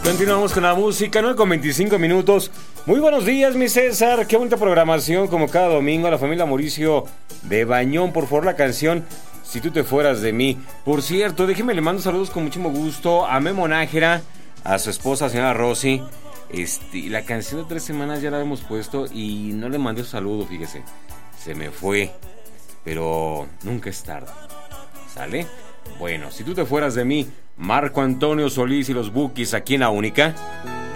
Continuamos con la música, 9:25. Muy buenos días, mi César. Qué bonita programación, como cada domingo. A la familia Mauricio de Bañón, por favor, la canción Si tú te fueras de mí. Por cierto, déjeme, le mando saludos con muchísimo gusto a Memo Nájera, a su esposa, señora Rosy. La canción de 3 semanas ya la hemos puesto y no le mandé su saludo, fíjese. Se me fue, pero nunca es tarde. ¿Sale? Bueno, Si tú te fueras de mí, Marco Antonio Solís y los Bukis aquí en La Única.